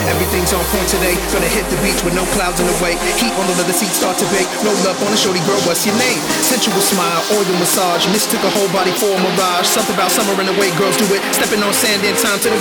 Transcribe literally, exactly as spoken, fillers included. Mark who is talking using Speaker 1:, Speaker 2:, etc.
Speaker 1: Everything's on point today. Gonna hit the beach with no clouds in the way. Heat on the leather seat start to bake. Roll up on a shorty girl, what's your name? Sensual smile, oil massage. Mistook a whole body for a mirage. Something about summer in the way girls do it. Stepping on sand in time to the